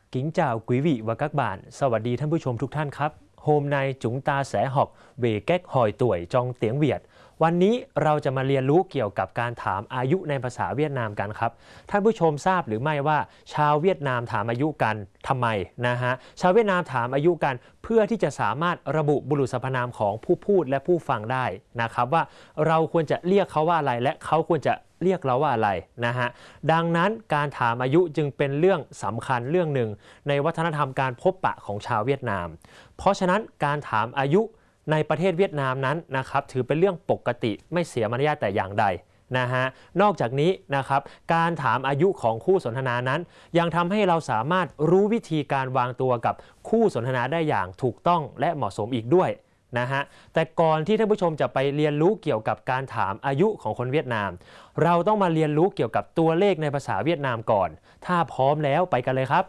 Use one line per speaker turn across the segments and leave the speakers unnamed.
Kính chào quý vị và các bạn. สวัสดีท่านผู้ชมทุกท่านครับ Hôm nay chúng ta sẽ học về cách hỏi tuổi trong tiếng Việt วันนี้เราจะมาเรียนรู้เกี่ยวกับการถามอายุในภาษาเวียดนามกันครับท่านผู้ชมทราบหรือไม่ว่าชาวเวียดนามถามอายุกันทำไมนะฮะชาวเวียดนามถามอายุกันเพื่อที่จะสามารถระบุบุรุษสรรพนามของผู้พูดและผู้ฟังได้นะครับว่าเราควรจะเรียกเขาว่าอะไรและเขาควรจะเรียกเราว่าอะไรนะฮะดังนั้นการถามอายุจึงเป็นเรื่องสำคัญเรื่องหนึ่งในวัฒนธรรมการพบปะของชาวเวียดนามเพราะฉะนั้นการถามอายุในประเทศเวียดนามนั้นนะครับถือเป็นเรื่องปกติไม่เสียมารยาทแต่อย่างใดนะฮะนอกจากนี้นะครับการถามอายุของคู่สนทนานั้นยังทำให้เราสามารถรู้วิธีการวางตัวกับคู่สนทนาได้อย่างถูกต้องและเหมาะสมอีกด้วยนะฮะแต่ก่อนที่ท่านผู้ชมจะไปเรียนรู้เกี่ยวกับการถามอายุของคนเวียดนามเราต้องมาเรียนรู้เกี่ยวกับตัวเลขในภาษาเวียดนามก่อนถ้าพร้อมแล้วไปกันเลยครับ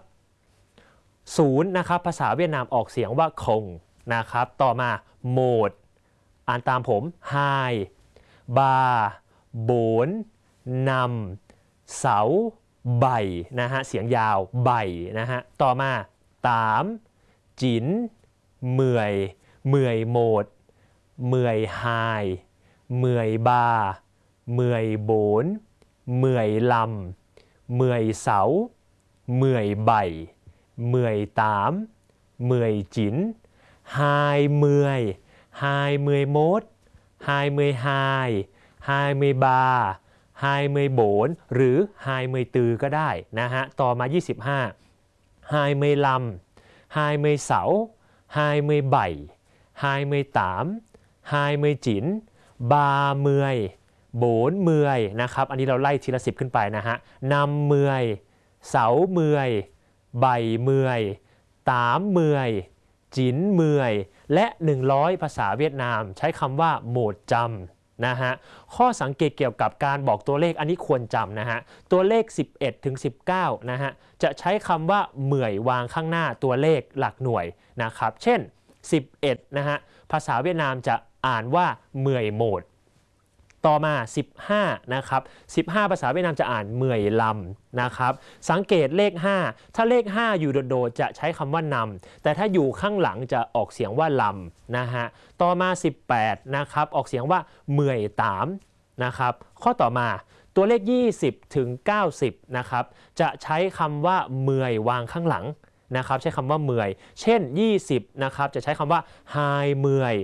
0นะครับภาษาเวียดนามออกเสียงว่าคงนะครับต่อมาโหมดอ่านตามผมไฮบาโบนนำเสาใบนะฮะเสียงยาวใบนะฮะต่อมาตามจินเมื่อยเมื่อยโหมดเมื่อยไฮเมื่อยบาเมื่อยโบนเมื่อยลำเมื่อยเสาเมื่อยใบเมื่อยตามเมื่อยจินไฮเมื่อยไฮเมื่อยโมดไฮเมื่อยไฮไฮเมื่อยบาไฮเมื่อยโบนหรือไฮเมื่อยตือก็ได้นะฮะต่อมา25ไฮเมื่อยลำไฮเมื่อยเสาไฮเมื่อยใบไฮเมื่อยตามไฮเมื่อยจินบาเมื่อยโบนเมื่อยนะครับอันนี้เราไล่ทีละ10ขึ้นไปนะฮะนำเมื่อยเสาเมื่อยใบเมื่อยตามเมื่อยจินเมื่อยและ100ภาษาเวียดนามใช้คำว่าโหมดจำนะฮะข้อสังเกตเกี่ยวกับการบอกตัวเลขอันนี้ควรจำนะฮะตัวเลข11ถึง19นะฮะจะใช้คำว่าเมื่อยวางข้างหน้าตัวเลขหลักหน่วยนะครับเช่น11นะฮะภาษาเวียดนามจะอ่านว่าเมื่อยโหมดต่อมา15นะครับ15ภาษาเวียดนามจะอ่านเมื่อยลำนะครับสังเกตเลข5ถ้าเลข5อยู่โดดๆจะใช้คำว่านำแต่ถ้าอยู่ข้างหลังจะออกเสียงว่าลำนะฮะต่อมา18นะครับออกเสียงว่าเมื่อยตามนะครับข้อต่อมาตัวเลข20ถึง90นะครับจะใช้คำว่าเมื่อยวางข้างหลังนะครับใช้คำว่าเมื่อยเช่น20นะครับจะใช้คำว่าไฮเมื่อย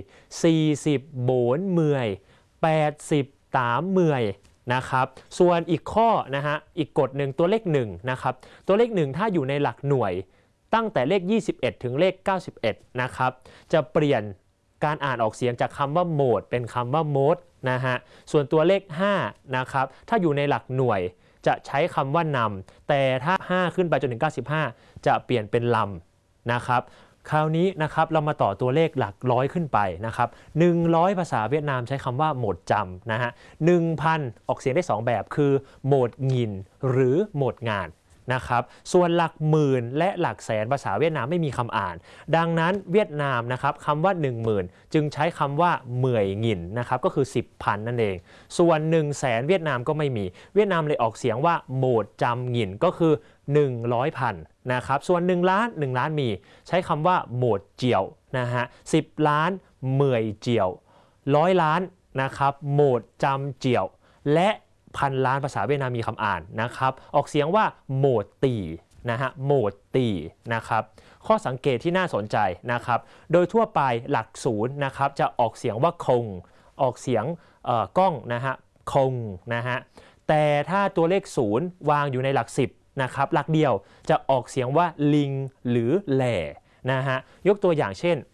40โบนเมื่อย80ตามเมื่อยนะครับส่วนอีกข้อนะฮะอีกกฎหนึ่งตัวเลข1นะครับตัวเลข1ถ้าอยู่ในหลักหน่วยตั้งแต่เลข21ถึงเลข91นะครับจะเปลี่ยนการอ่านออกเสียงจากคำว่าโหมดเป็นคำว่าโมดนะฮะส่วนตัวเลข5นะครับถ้าอยู่ในหลักหน่วยจะใช้คำว่านำแต่ถ้า5ขึ้นไปจนถึง95จะเปลี่ยนเป็นลำนะครับคราวนี้นะครับเรามาต่อตัวเลขหลักร้อยขึ้นไปนะครับ100ภาษาเวียดนามใช้คำว่าโหมดจำนะฮะ1,000ออกเสียงได้2แบบคือโหมดงินหรือโหมดงานนะครับส่วนหลักหมื่นและหลักแสนภาษาเวียดนามไม่มีคำอ่านดังนั้นเวียดนามนะครับคำว่า10,000จึงใช้คำว่าเมื่อยงินนะครับก็คือ 10,000 นั่นเองส่วน100,000เวียดนามก็ไม่มีเวียดนามเลยออกเสียงว่าโหมดจำงินก็คือ100,000นะครับส่วน1 ล้าน1 ล้านมีใช้คำว่าโหมดเจียวนะฮะ10 ล้านเมื่อยเจียว100 ล้านนะครับโหมดจำเจียวและ1,000 ล้านภาษาเวียดนามมีคำอ่านนะครับออกเสียงว่าโหมดตีนะฮะโหมดตีนะครับข้อสังเกตที่น่าสนใจนะครับโดยทั่วไปหลัก0นะครับจะออกเสียงว่าคงออกเสียงก้องนะฮะคงนะฮะแต่ถ้าตัวเลข0วางอยู่ในหลัก10นะครับหลักเดียวจะออกเสียงว่าลิงหรือแหล่นะฮะยกตัวอย่างเช่น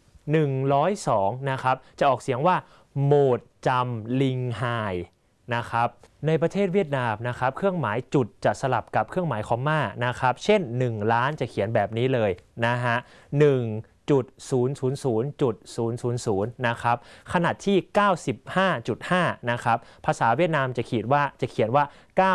102นะครับจะออกเสียงว่าโหมดจำลิงไฮนะครับในประเทศเวียดนามนะครับเครื่องหมายจุดจะสลับกับเครื่องหมายคอมม่านะครับเช่น1 ล้านจะเขียนแบบนี้เลยนะฮะ1.000.000นะครับขณะที่95.5นะครับภาษาเวียดนามจะเขียนว่า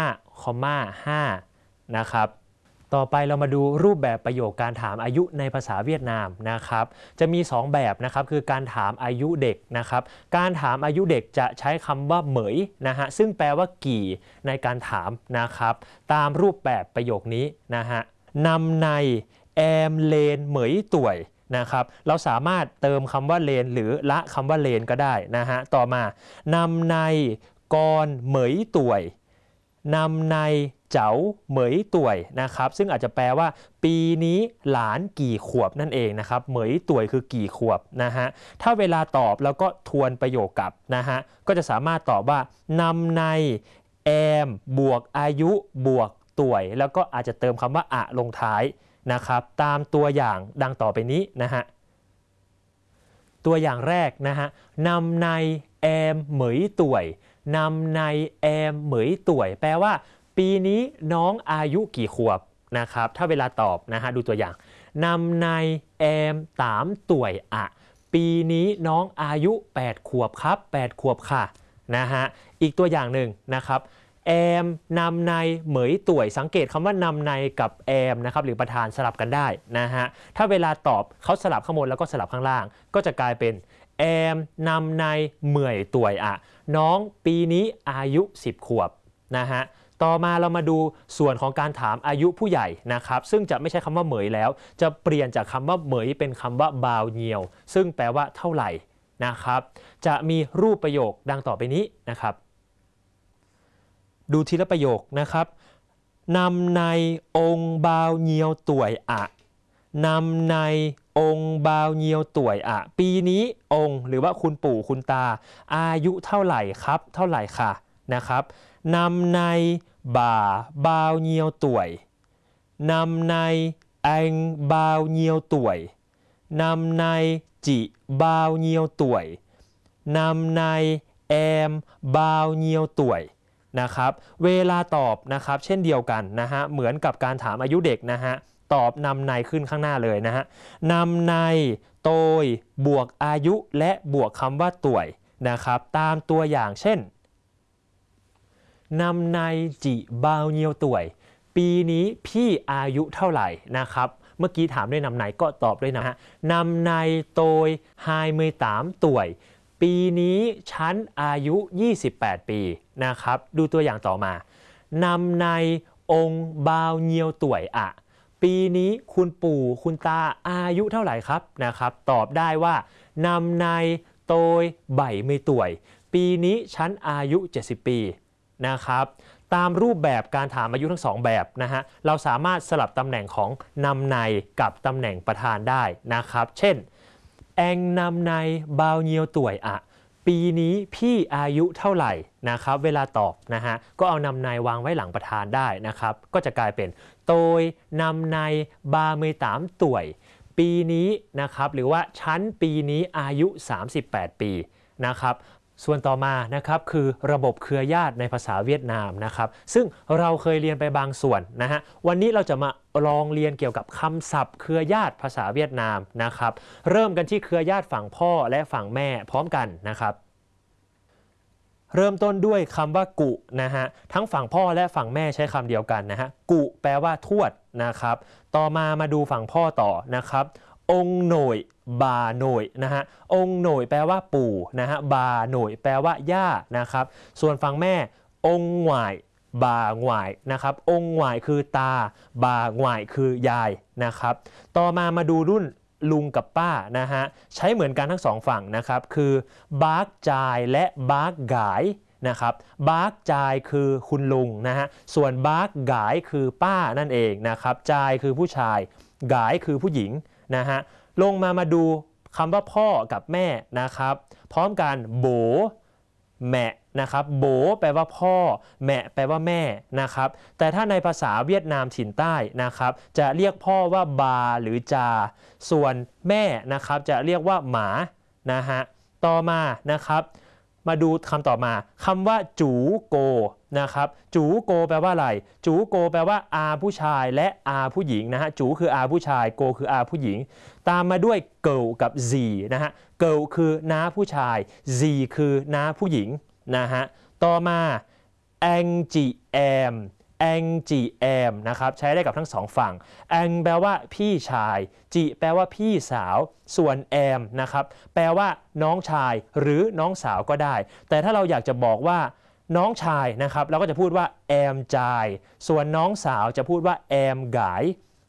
95,5นะครับต่อไปเรามาดูรูปแบบประโยคการถามอายุในภาษาเวียดนามนะครับจะมี2แบบนะครับคือการถามอายุเด็กนะครับการถามอายุเด็กจะใช้คำว่าเหมยนะฮะซึ่งแปลว่ากี่ในการถามนะครับตามรูปแบบประโยคนี้นะฮะนำในแอมเลนเหมยต่วยนะครับเราสามารถเติมคำว่าเลนหรือละคำว่าเลนก็ได้นะฮะต่อมานำในกรเหมยต่วยนำในเจ๋าเหมยต่วยนะครับซึ่งอาจจะแปลว่าปีนี้หลานกี่ขวบนั่นเองนะครับเหมยต่วยคือกี่ขวบนะฮะถ้าเวลาตอบแล้วก็ทวนประโยคกลับนะฮะก็จะสามารถตอบว่านำในแอมบวกอายุบวกต่วยแล้วก็อาจจะเติมคำว่าอะลงท้ายนะครับตามตัวอย่างดังต่อไปนี้นะฮะตัวอย่างแรกนะฮะนำในแอมเหมยต่วยนำในแอมเหมยต่วยแปลว่าปีนี้น้องอายุกี่ขวบนะครับถ้าเวลาตอบนะฮะดูตัวอย่างนำในแอมตามต่วยอะปีนี้น้องอายุ8ขวบครับ8ขวบค่ะนะฮะอีกตัวอย่างหนึ่งนะครับแอมนำในเหมยต่วยสังเกตคำว่านำในกับแอมนะครับหรือประธานสลับกันได้นะฮะถ้าเวลาตอบเขาสลับข้างบนแล้วก็สลับข้างล่างก็จะกลายเป็นแอมนำในเหมยต่วยอะน้องปีนี้อายุ10ขวบนะฮะต่อมาเรามาดูส่วนของการถามอายุผู้ใหญ่นะครับซึ่งจะไม่ใช่คำว่าเหมยแล้วจะเปลี่ยนจากคำว่าเหมยเป็นคำว่าบาวเนียวซึ่งแปลว่าเท่าไหร่นะครับจะมีรูปประโยคดังต่อไปนี้นะครับดูทีละประโยคนะครับนำในองค์บาวเนียวต่วยอะนำในองค์บาวเนียวต่วยอะปีนี้องค์หรือว่าคุณปู่คุณตาอายุเท่าไหร่ครับเท่าไหร่ค่ะนะครับนำในบ่าบาวเนียวต่วยนำในแองบาวเนียวต่วยนำในจิบาวเนียวต่วยนำในแอมบาวเนียวต่วยนะครับเวลาตอบนะครับเช่นเดียวกันนะฮะเหมือนกับการถามอายุเด็กนะฮะตอบนำในขึ้นข้างหน้าเลยนะฮะนำในโตยบวกอายุและบวกคำว่าต่วยนะครับตามตัวอย่างเช่นนำในจิบาวเนียวต่วยปีนี้พี่อายุเท่าไหร่นะครับเมื่อกี้ถามด้วยนำในก็ตอบด้วยนะฮะนำในโตยไฮมือตามต่วยปีนี้ฉันอายุ28ปีนะครับดูตัวอย่างต่อมานำในองค์บาวเนียวต่วยอะปีนี้คุณปู่คุณตาอายุเท่าไหร่ครับนะครับตอบได้ว่านำในโตยใบมือต่วยปีนี้ฉันอายุ70ปีนะครับตามรูปแบบการถามอายุทั้ง2แบบนะฮะเราสามารถสลับตำแหน่งของนำในกับตำแหน่งประธานได้นะครับเช่นแองนำในบาวเนียวต่วยอะปีนี้พี่อายุเท่าไหร่นะครับเวลาตอบนะฮะก็เอานำในวางไว้หลังประธานได้นะครับก็จะกลายเป็นโตยนำในบาเมตามต่วยปีนี้นะครับหรือว่าชั้นปีนี้อายุ38ปีนะครับส่วนต่อมานะครับคือระบบเครือญาติในภาษาเวียดนามนะครับซึ่งเราเคยเรียนไปบางส่วนนะฮะวันนี้เราจะมาลองเรียนเกี่ยวกับคำศัพท์เครือญาติภาษาเวียดนามนะครับเริ่มกันที่เครือญาติฝั่งพ่อและฝั่งแม่พร้อมกันนะครับเริ่มต้นด้วยคำว่ากุนะฮะทั้งฝั่งพ่อและฝั่งแม่ใช้คำเดียวกันนะฮะกุแปลว่าทวดนะครับต่อมาดูฝั่งพ่อต่อนะครับองค์หน่ยบาหน่ยนะฮะองค์หน่ยแปลว่าปู่นะฮะบาหน่ยแปลว่าย่านะครับส่วนฝั่งแม่องค์หวายบาหวายนะครับองค์หวายคือตาบาหวายคือยายนะครับต่อมาดูรุ่นลุงกับป้านะฮะใช้เหมือนกันทั้งสองฝั่งนะครับคือบาร์กจายและบาร์กกายนะครับบาร์กจายคือคุณลุงนะฮะส่วนบาร์กกายคือป้านั่นเองนะครับจายคือผู้ชายกายคือผู้หญิงนะฮะลงมาดูคำว่าพ่อกับแม่นะครับพร้อมกันโบแม่นะครับโบแปลว่าพ่อแม่แปลว่าแม่นะครับแต่ถ้าในภาษาเวียดนามถิ่นใต้นะครับจะเรียกพ่อว่าบาหรือจาส่วนแม่นะครับจะเรียกว่าหมานะฮะต่อมานะครับมาดูคำต่อมาคำว่าจูโกนะครับจูโกแปลว่าอะไรจูโกแปลว่าอาผู้ชายและอาผู้หญิงนะฮะจูคืออาผู้ชายโกคืออาผู้หญิงตามมาด้วยเกิลกับซีนะฮะเกิลคือน้าผู้ชายซีคือน้าผู้หญิงนะฮะต่อมาแองจีแอมแองจีแอมนะครับใช้ได้กับทั้งสองฝั่งแองแปลว่าพี่ชายจีแปลว่าพี่สาวส่วนแอมนะครับแปลว่าน้องชายหรือน้องสาวก็ได้แต่ถ้าเราอยากจะบอกว่าน้องชายนะครับเราก็จะพูดว่าแอมจายส่วนน้องสาวจะพูดว่าแอมกาย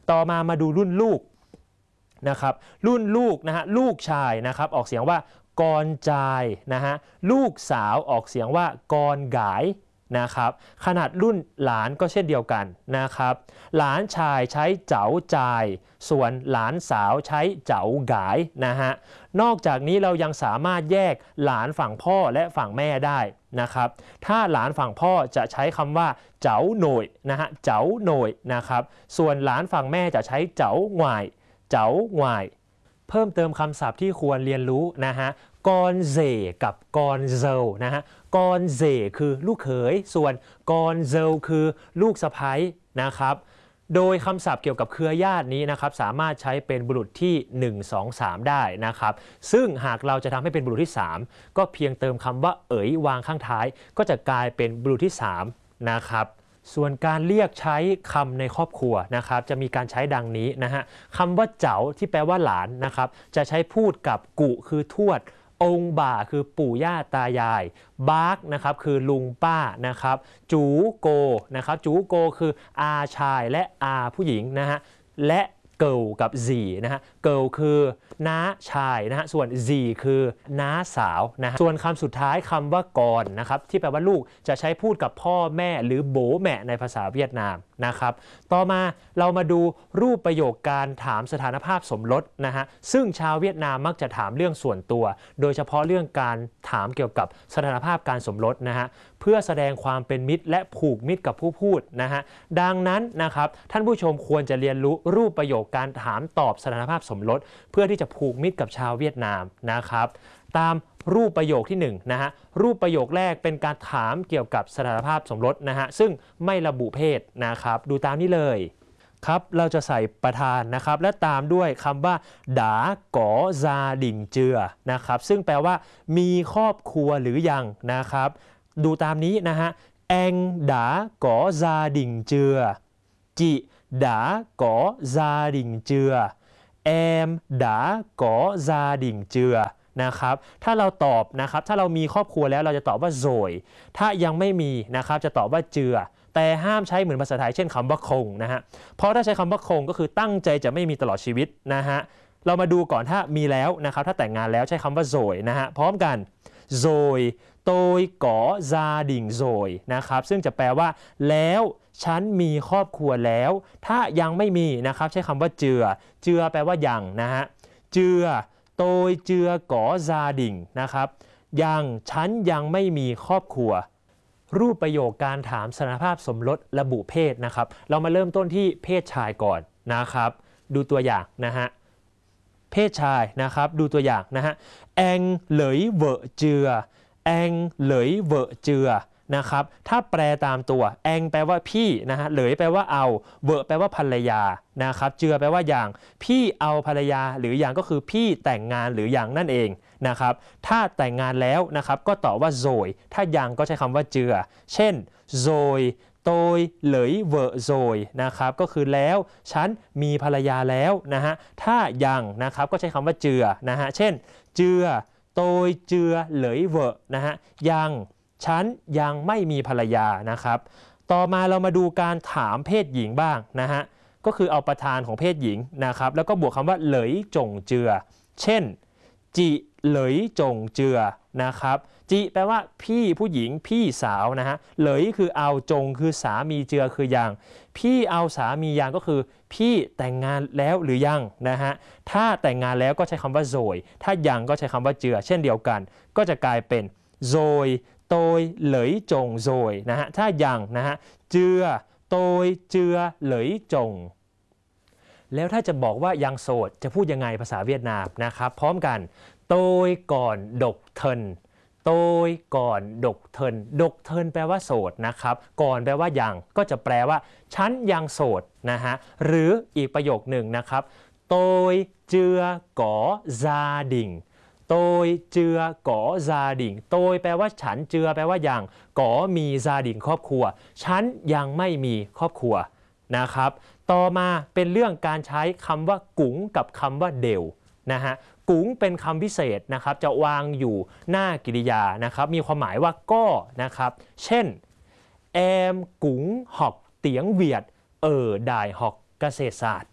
ต่อมาดูรุ่นลูกนะครับรุ่นลูกนะฮะลูกชายนะครับออกเสียงว่ากรจายนะฮะลูกสาวออกเสียงว่ากรกายนะครับขนาดรุ่นหลานก็เช่นเดียวกันนะครับหลานชายใช้เจ๋าจายส่วนหลานสาวใช้เจ๋ากายนะฮะนอกจากนี้เรายังสามารถแยกหลานฝั่งพ่อและฝั่งแม่ได้นะครับถ้าหลานฝั่งพ่อจะใช้คำว่าเจ๋าหน่ยนะฮะเจ๋าหน่ยนะครับส่วนหลานฝั่งแม่จะใช้เจ๋าหว่ายเจ๋าหว่ายเพิ่มเติมคำศัพท์ที่ควรเรียนรู้นะฮะกอนเซกับกอนเซลนะฮะกอนเซคือลูกเขยส่วนกอนเซลคือลูกสะใภ้นะครับโดยคำศัพท์เกี่ยวกับเครือญาตินี้นะครับสามารถใช้เป็นบุรุษที่1 2 3ได้นะครับซึ่งหากเราจะทำให้เป็นบุรุษที่3ก็เพียงเติมคำว่าเอ๋ยวางข้างท้ายก็จะกลายเป็นบุรุษที่3นะครับส่วนการเรียกใช้คำในครอบครัวนะครับจะมีการใช้ดังนี้นะฮะคำว่าเจ๋าที่แปลว่าหลานนะครับจะใช้พูดกับกุคือทวดองค์บ่าคือปู่ย่าตายายบาร์กนะครับคือลุงป้านะครับจูโกนะครับจูโกคืออาชายและอาผู้หญิงนะฮะและเกิลกับซีนะฮะเกิลคือน้าชายนะฮะส่วนซีคือน้าสาวนะฮะส่วนคำสุดท้ายคำว่ากรนะครับที่แปลว่าลูกจะใช้พูดกับพ่อแม่หรือโบแม่ในภาษาเวียดนามนะครับต่อมาเรามาดูรูปประโยคการถามสถานภาพสมรสนะฮะซึ่งชาวเวียดนามมักจะถามเรื่องส่วนตัวโดยเฉพาะเรื่องการถามเกี่ยวกับสถานภาพการสมรสนะฮะเพื่อแสดงความเป็นมิตรและผูกมิตรกับผู้พูดนะฮะดังนั้นนะครับท่านผู้ชมควรจะเรียนรู้รูปประโยคการถามตอบสถานภาพสมรสเพื่อที่จะผูกมิตรกับชาวเวียดนามนะครับตามรูปประโยคที่1นะฮะรูปประโยคแรกเป็นการถามเกี่ยวกับสถานภาพสมรสนะฮะซึ่งไม่ระบุเพศนะครับดูตามนี้เลยครับเราจะใส่ประธานนะครับและตามด้วยคำว่าดาก๋อซาดิ่งเจือนะครับซึ่งแปลว่ามีครอบครัวหรือยังนะครับดูตามนี้นะฮะแองดาก๋อซาดิ่งเจือจิดาก๋อซาดิ่งเจือแอมดาก๋อซาดิ่งเจือนะครับถ้าเราตอบนะครับถ้าเรามีครอบครัวแล้วเราจะตอบว่าโซยถ้ายังไม่มีนะครับจะตอบว่าเจือแต่ห้ามใช้เหมือนภาษาไทยเช่นคำว่าคงนะฮะเพราะถ้าใช้คำว่าคงก็คือตั้งใจจะไม่มีตลอดชีวิตนะฮะเรามาดูก่อนถ้ามีแล้วนะครับถ้าแต่งงานแล้วใช้คำว่าโซยนะฮะพร้อมกันโซยโตยก๋อซาดิ่งโซยนะครับซึ่งจะแปลว่าแล้วฉันมีครอบครัวแล้วถ้ายังไม่มีนะครับใช้คำว่าเจือเจือแปลว่ายังนะฮะเจือโตยเจือก๋อซาดิ่งนะครับยังฉันยังไม่มีครอบครัวรูปประโยคการถามสถานภาพสมรสระบุเพศนะครับเรามาเริ่มต้นที่เพศชายก่อนนะครับดูตัวอย่างนะฮะเพศชายนะครับดูตัวอย่างนะฮะแองเหลยเวอเจือแองเหลยเวอเจือนะครับถ้าแปลตามตัวแองแปลว่าพี่นะฮะเหลยแปลว่าเอาเวอแปลว่าภรรยานะครับเจือแปลว่าอย่างพี่เอาภรรยาหรืออย่างก็คือพี่แต่งงานหรืออย่างนั่นเองนะครับถ้าแต่งงานแล้วนะครับก็ตอบว่าโซยถ้ายังก็ใช้คำว่าเจือเช่นโซยโตยเหลยเวอโซยนะครับก็คือแล้วฉันมีภรรยาแล้วนะฮะถ้ายังนะครับก็ใช้คำว่าเจือนะฮะเช่นเจือโตยเจือเหลยเวอนะฮะยังฉันยังไม่มีภรรยานะครับต่อมาเรามาดูการถามเพศหญิงบ้างนะฮะก็คือเอาประธานของเพศหญิงนะครับแล้วก็บวกคำว่าเหลยจงเจือเช่นจิเหลยจงเจือนะครับจิแปลว่าพี่ผู้หญิงพี่สาวนะฮะเหลยคือเอาจงคือสามีเจือคือยังพี่เอาสามียังก็คือพี่แต่งงานแล้วหรือยังนะฮะถ้าแต่งงานแล้วก็ใช้คำว่าโซยถ้ายังก็ใช้คำว่าเจือเช่นเดียวกันก็จะกลายเป็นโซยโตยเหลยจงโซยนะฮะถ้ายังนะฮะเจือโตยเจือเหลยจงแล้วถ้าจะบอกว่ายังโสดจะพูดยังไงภาษาเวียดนามนะครับพร้อมกันโตยก่อนดกเทินโตยก่อนดกเทินดกเทินแปลว่าโสดนะครับก่อนแปลว่ายังก็จะแปลว่าฉันยังโสดนะฮะหรืออีกประโยคหนึ่งนะครับโตยเจือก๋อซาดิ่งโตยเจือก๋อซาดิ่งโตยแปลว่าฉันเจือแปลว่ายังก๋อมีซาดิ่งครอบครัวฉันยังไม่มีครอบครัวนะครับต่อมาเป็นเรื่องการใช้คำว่ากุ๋งกับคำว่าเดวนะฮะกุ๋งเป็นคำพิเศษนะครับจะวางอยู่หน้ากริยานะครับมีความหมายว่าก็นะครับเช่นแอมกุ๋งหอกเตียงเวียดได้หอกเกษตรศาสตร์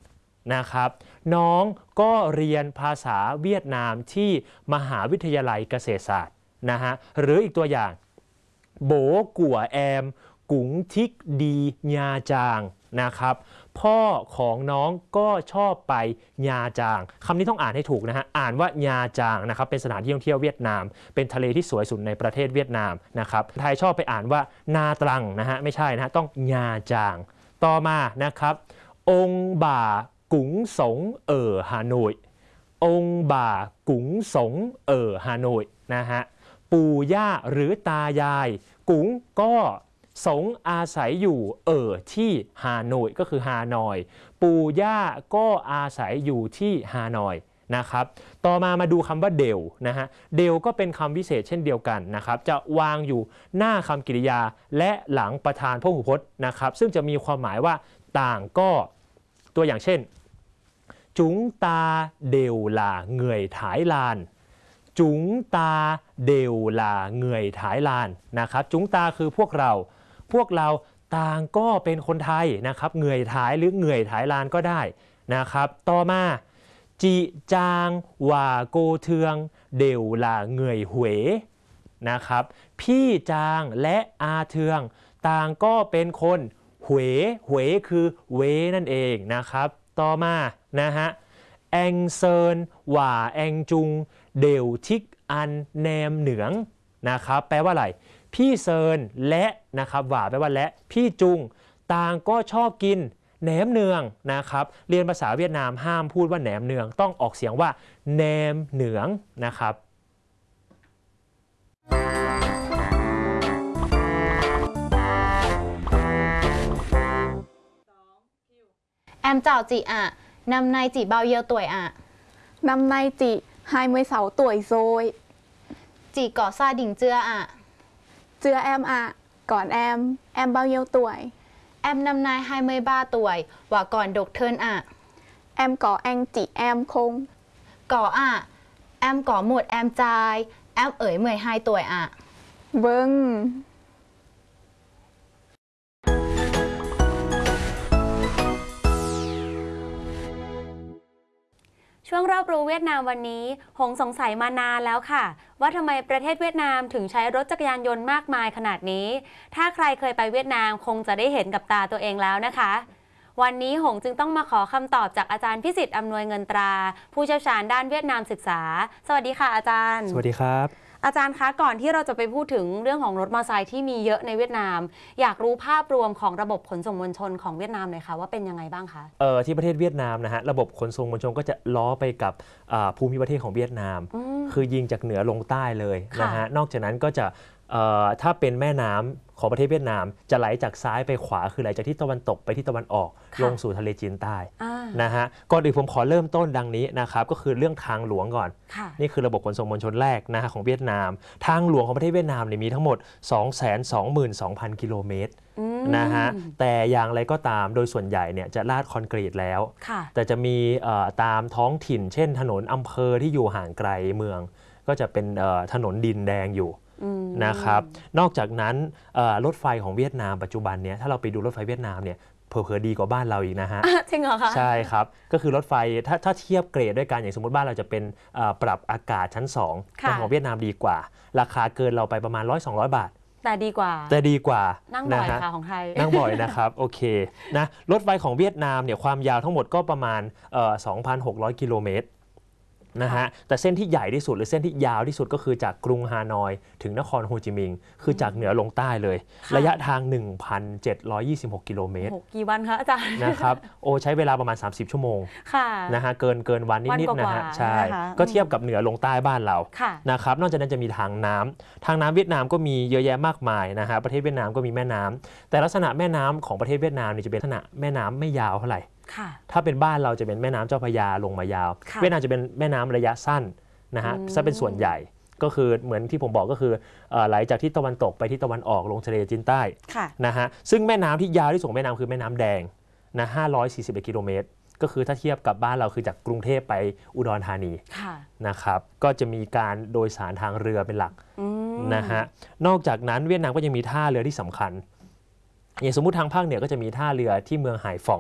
นะครับน้องก็เรียนภาษาเวียดนามที่มหาวิทยาลัยเกษตรศาสตร์นะฮะหรืออีกตัวอย่างโบกัวแอมกุ๋งทิกดีญาจางนะครับพ่อของน้องก็ชอบไปญาจางคำนี้ต้องอ่านให้ถูกนะฮะอ่านว่าญาจางนะครับเป็นสถานที่ท่องเที่ยวเวียดนามเป็นทะเลที่สวยสุดในประเทศเวียดนามนะครับไทยชอบไปอ่านว่านาตรังนะฮะไม่ใช่นะฮะต้องญาจางต่อมานะครับองค์บ่ากุ๋งสงฮานอยองค์บ่ากุ๋งสงฮานอยนะฮะปู่ย่าหรือตายายกุ๋งก็สงอาศัยอยู่ที่ฮานอยก็คือฮานอยปู่ย่าก็อาศัยอยู่ที่ฮานอยนะครับต่อมาดูคำว่าเดวนะฮะเดวก็เป็นคำวิเศษเช่นเดียวกันนะครับจะวางอยู่หน้าคำกริยาและหลังประธานพหูพจน์นะครับซึ่งจะมีความหมายว่าต่างก็ตัวอย่างเช่นจุงตาเดวลาเหงื่อยถ่ายลานจุงตาเดวลาเหงื่อยถ่ายลานนะครับจุงตาคือพวกเราต่างก็เป็นคนไทยนะครับเหงื่อยถ่ายหรือเหงื่อยถ่ายลานก็ได้นะครับต่อมาจีจางว่าโกเทืองเดวลาเหงื่อยหวยนะครับพี่จางและอาเทืองต่างก็เป็นคนหวยคือเวนั่นเองนะครับต่อมานะฮะแองเซินว่าแองจุงเดวทิกอันแนมเหนืองนะครับแปลว่าอะไรพี่เซินและนะครับว่าแปลว่าและพี่จุงต่างก็ชอบกินแหนมเนืองนะครับเรียนภาษาเวียดนามห้ามพูดว่าแหนมเนืองต้องออกเสียงว่าแหนมเหนืองนะครับ
Em chào chị ạ, năm nay chị bao nhiêu tuổi ạ?
Năm nay chị 26 tuổi rồi.
Chị có gia đình chưa ạ?
Chưa em ạ. Còn em bao nhiêu tuổi?
Em năm nay 23 tuổi và còn độc thân ạ.
Em có anh chị em không?
Có ạ, em có một em trai, em ấy 12 tuổi ạ.
Vâng.
ช่วงรอบรู้เวียดนามวันนี้หงสงสัยมานานแล้วค่ะว่าทำไมประเทศเวียดนามถึงใช้รถจักรยานยนต์มากมายขนาดนี้ถ้าใครเคยไปเวียดนามคงจะได้เห็นกับตาตัวเองแล้วนะคะวันนี้หงจึงต้องมาขอคำตอบจากอาจารย์พิสิทธิ์อำนวยเงินตราผู้เชี่ยวชาญด้านเวียดนามศึกษาสวัสดีค่ะอาจารย์
สวัสดีครับ
อาจารย์คะก่อนที่เราจะไปพูดถึงเรื่องของรถมอเตอร์ไซค์ที่มีเยอะในเวียดนามอยากรู้ภาพรวมของระบบขนส่งมวลชนของเวียดนามหน่อยค่ะว่าเป็นยังไงบ้างคะ
ที่ประเทศเวียดนามนะฮะระบบขนส่งมวลชนก็จะล้อไปกับภูมิประเทศของเวียดนามคือยิงจากเหนือลงใต้เลยนะฮะนอกจากนั้นก็จะถ้าเป็นแม่น้ำของประเทศเวียดนามจะไหลจากซ้ายไปขวาคือไหลจากทิศตะวันตกไปทิศตะวันออกลงสู่ทะเลจีนใต้นะฮะก่อนอื่นผมขอเริ่มต้นดังนี้นะครับก็คือเรื่องทางหลวงก่อนนี่คือระบบขนส่งมวลชนแรกนะฮะของเวียดนามทางหลวงของประเทศเวียดนามเนี่ยมีทั้งหมด 222,000 กิโลเมตรนะฮะแต่อย่างไรก็ตามโดยส่วนใหญ่เนี่ยจะลาดคอนกรีตแล้วแต่จะมีตามท้องถิ่นเช่นถนนอำเภอที่อยู่ห่างไกลเมืองก็จะเป็นถนนดินแดงอยู่นะครับนอกจากนั้นรถไฟของเวียดนามปัจจุบันเนี่ยถ้าเราไปดูรถไฟเวียดนามเนี่ยเผลอๆดีกว่าบ้านเราอีกนะฮะ
จริงเหรอคะ
ใช่ครับก็คือรถไฟถ้าเทียบเกรดด้วยกันอย่างสมมติบ้านเราจะเป็นปรับอากาศชั้น2แต่ของเวียดนามดีกว่าราคาเกินเราไปประมาณ 100-200 บาท
แต่ดีกว่านั่งบ่อยค่ะของไทย
นั่งบ่อยนะครับโอเคนะรถไฟของเวียดนามเนี่ยความยาวทั้งหมดก็ประมาณ 2,600 กิโลเมตรนะฮะแต่เส้นที่ใหญ่ที่สุดหรือเส้นที่ยาวที่สุดก็คือจากกรุงฮานอยถึงนครโฮจิมินห์คือจากเหนือลงใต้เลยระยะทาง 1,726 กิโลเมตร
กี่วันคะอาจารย์
นะครับใช้เวลาประมาณ30ชั่วโมงนะฮะเกินวันนิดๆนะฮะใช่ก็เทียบกับเหนือลงใต้บ้านเรานะครับนอกจากนั้นจะมีทางน้ำเวียดนามก็มีเยอะแยะมากมายนะฮะประเทศเวียดนามก็มีแม่น้ำแต่ลักษณะแม่น้ำของประเทศเวียดนามนี่จะเป็นลักษณะแม่น้ำไม่ยาวเท่าไหร่ถ้าเป็นบ้านเราจะเป็นแม่น้ำเจ้าพระยาลงมายาวเวียดนามจะเป็นแม่น้ำระยะสั้นนะฮะซะเป็นส่วนใหญ่ก็คือเหมือนที่ผมบอกก็คือไหลจากทิศตะวันตกไปทิศตะวันออกลงทะเลจีนใต้นะฮะซึ่งแม่น้ำที่ยาวที่สุดแม่น้ำคือแม่น้ำแดงนะ541 กิโลเมตรก็คือถ้าเทียบกับบ้านเราคือจากกรุงเทพไปอุดรธานีนะครับก็จะมีการโดยสารทางเรือเป็นหลักนะฮะนอกจากนั้นเวียดนามก็ยังมีท่าเรือที่สำคัญอย่างสมมุติทางภาคเหนือก็จะมีท่าเรือที่เมืองไหฟอง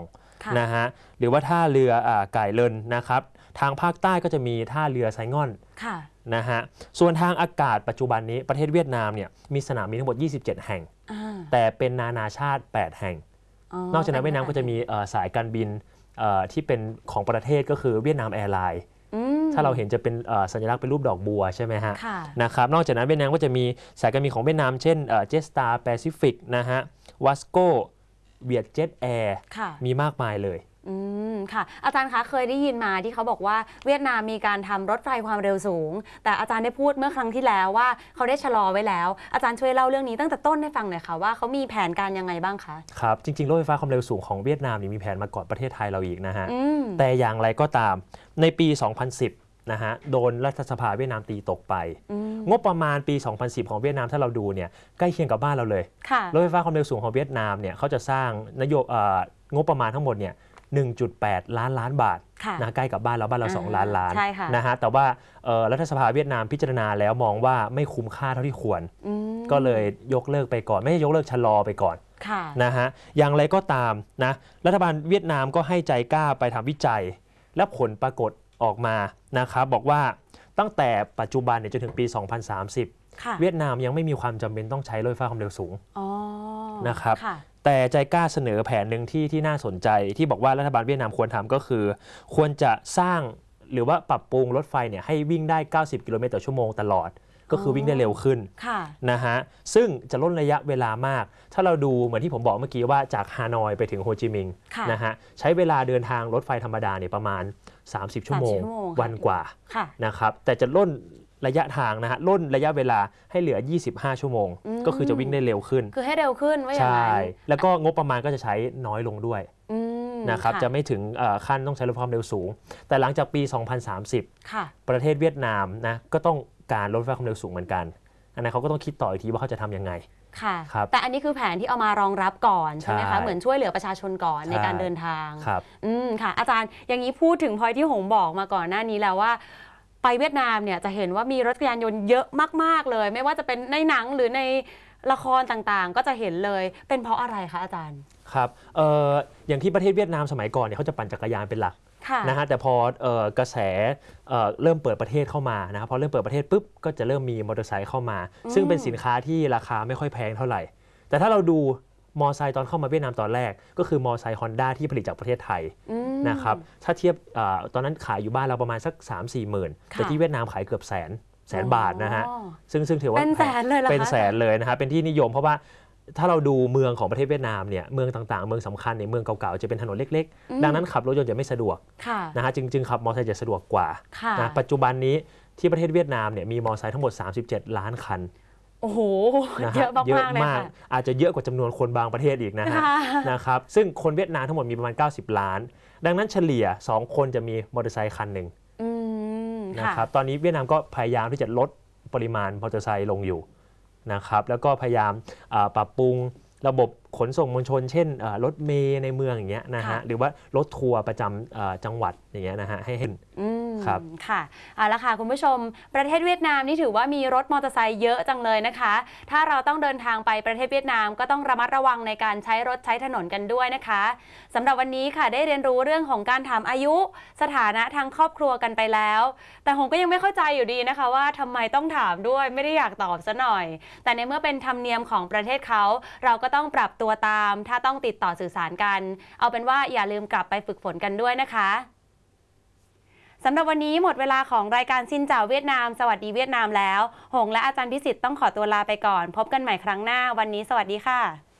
นะฮะหรือว่าท่าเรือไก่เลินนะครับทางภาคใต้ก็จะมีท่าเรือไซง่อนนะฮะส่วนทางอากาศปัจจุบันนี้ประเทศเวียดนามเนี่ยมีสนามบินทั้งหมด27 แห่งแต่เป็นนานาชาติ8 แห่งนอกจากนั้นเวียดนามก็จะมีสายการบินที่เป็นของประเทศก็คือเวียดนามแอร์ไลน์ถ้าเราเห็นจะเป็นสัญลักษณ์เป็นรูปดอกบัวใช่ไหมฮะนะครับนอกจากนั้นเวียดนามก็จะมีสายการบินของเวียดนามเช่นเจสตาร์แปซิฟิกนะฮะวัสโกเวียดเจ็ตแอร์มีมากมายเลย
ค่ะอาจารย์คะเคยได้ยินมาที่เขาบอกว่าเวียดนามมีการทำรถไฟความเร็วสูงแต่อาจารย์ได้พูดเมื่อครั้งที่แล้วว่าเขาได้ชะลอไว้แล้วอาจารย์ช่วยเล่าเรื่องนี้ตั้งแต่ต้นให้ฟังหน่อยค่ะว่าเขามีแผนการยังไงบ้างคะ
ครับจริงๆรถไฟฟ้าความเร็วสูงของเวียดนามมีแผนมาก่อนประเทศไทยเราอีกนะฮะแต่อย่างไรก็ตามในปี 2010นะฮะโดนรัฐสภาเวียดนามตีตกไปงบประมาณปี 2010 ของเวียดนามถ้าเราดูเนี่ยใกล้เคียงกับบ้านเราเลยรถไฟฟ้าความเร็วสูงของเวียดนามเนี่ยเขาจะสร้างงบประมาณทั้งหมดเนี่ย1.8 ล้านบาทนะใกล้กับบ้านเรา2 ล้านนะฮะแต่ว่ารัฐสภาเวียดนามพิจารณาแล้วมองว่าไม่คุ้มค่าเท่าที่ควรก็เลยยกเลิกไปก่อนไม่ใช่ยกเลิกชะลอไปก่อนนะฮะอย่างไรก็ตามนะรัฐบาลเวียดนามก็ให้ใจกล้าไปทำวิจัยและผลปรากฏออกมานะครับบอกว่าตั้งแต่ปัจจุบันจนถึงปี 2030 เวียดนามยังไม่มีความจำเป็นต้องใช้รถไฟฟ้าความเร็วสูงนะครับแต่ใจกล้าเสนอแผนหนึ่งที่น่าสนใจที่บอกว่ารัฐบาลเวียดนามควรทำก็คือควรจะสร้างหรือว่าปรับปรุงรถไฟเนี่ยให้วิ่งได้90 กิโลเมตรต่อชั่วโมงตลอดก็คือวิ่งได้เร็วขึ้นนะฮะซึ่งจะลดระยะเวลามากถ้าเราดูเหมือนที่ผมบอกเมื่อกี้ว่าจากฮานอยไปถึงโฮจิมินห์นะฮะใช้เวลาเดินทางรถไฟธรรมดาเนี่ยประมาณ30 ชั่วโมงวันกว่านะครับแต่จะล่นระยะทางนะฮะล่นระยะเวลาให้เหลือ25 ชั่วโมงก็คือจะวิ่งได้เร็วขึ้น
คือให้เร็วขึ้นว่าอย่างไร
ใช่แล้วก็งบประมาณก็จะใช้น้อยลงด้วยนะครับจะไม่ถึงขั้นต้องใช้รถความเร็วสูงแต่หลังจากปี 2030 ประเทศเวียดนามนะก็ต้องการรถไฟความเร็วสูงเหมือนกันอันนั้นเขาก็ต้องคิดต่ออีกทีว่าเขาจะทำยังไง
ค่ะแต่อันนี้คือแผนที่เอามารองรับก่อนใช่ไหมคะเหมือนช่วยเหลือประชาชนก่อนในการเดินทางค่ะอาจารย์อย่างนี้พูดถึงพอยที่หงบอกมาก่อนหน้านี้แล้วว่าไปเวียดนามเนี่ยจะเห็นว่ามีรถจักรยานยนต์เยอะมากๆเลยไม่ว่าจะเป็นในหนังหรือในละครต่างๆก็จะเห็นเลยเป็นเพราะอะไรคะอาจารย์
ครับอย่างที่ประเทศเวียดนามสมัยก่อนเนี่ยเขาจะปั่นจักรยานเป็นหลักนะฮะแต่พอกระแสเริ่มเปิดประเทศเข้ามานะครับพอเริ่มเปิดประเทศปุ๊บก็จะเริ่มมีมอเตอร์ไซค์เข้ามาซึ่งเป็นสินค้าที่ราคาไม่ค่อยแพงเท่าไหร่แต่ถ้าเราดูมอไซค์ตอนเข้ามาเวียดนามตอนแรกก็คือมอไซค์ฮอนด้าที่ผลิตจากประเทศไทยนะครับถ้าเทียบตอนนั้นขายอยู่บ้านเราประมาณสัก 3-4 หมื่นแต่ที่เวียดนามขายเกือบแสนบาทนะฮะซึ่งถือว่า
เป็นแสนเลย
เป็นแสนเลยนะฮะเป็นที่นิยมเพราะว่าถ้าเราดูเมืองของประเทศเวียดนามเนี่ยเมืองต่างๆเมืองสำคัญในเมืองเก่าๆจะเป็นถนนเล็กๆดังนั้นขับรถยนต์จะไม่สะดวกนะฮะจึงขับมอเตอร์ไซค์จะสะดวกกว่านะปัจจุบันนี้ที่ประเทศเวียดนามเนี่ยมีมอเตอร์ไซค์ทั้งหมด37 ล้านคัน
โอ้โหเยอะมากเลยค่ะ
อาจจะเยอะกว่าจำนวนคนบางประเทศอีกนะฮะนะครับซึ่งคนเวียดนามทั้งหมดมีประมาณ90 ล้านดังนั้นเฉลี่ย2 คนจะมีมอเตอร์ไซค์คันหนึ่งนะครับตอนนี้เวียดนามก็พยายามที่จะลดปริมาณมอเตอร์ไซค์ลงอยู่นะครับแล้วก็พยายามปรับปรุงระบบขนส่งมวลชนเช่นรถเมล์ในเมืองอย่างเงี้ยนะฮะหรือว่ารถทัวร์ประจำจังหวัดอย่างเงี้ยนะฮะให้เห็นครับ
ค่ะเอาละค่ะคุณผู้ชมประเทศเวียดนามนี่ถือว่ามีรถมอเตอร์ไซค์เยอะจังเลยนะคะถ้าเราต้องเดินทางไปประเทศเวียดนามก็ต้องระมัดระวังในการใช้รถใช้ถนนกันด้วยนะคะสำหรับวันนี้ค่ะได้เรียนรู้เรื่องของการถามอายุสถานะทางครอบครัวกันไปแล้วแต่ผมก็ยังไม่เข้าใจอยู่ดีนะคะว่าทำไมต้องถามด้วยไม่ได้อยากตอบซะหน่อยแต่ในเมื่อเป็นธรรมเนียมของประเทศเขาเราก็ต้องปรับตัวตามถ้าต้องติดต่อสื่อสารกันเอาเป็นว่าอย่าลืมกลับไปฝึกฝนกันด้วยนะคะสำหรับวันนี้หมดเวลาของรายการซินเจ้าเวียดนามสวัสดีเวียดนามแล้วหงและอาจารย์พิสิทธิ์ต้องขอตัวลาไปก่อนพบกันใหม่ครั้งหน้าวันนี้สวัสดีค่ะ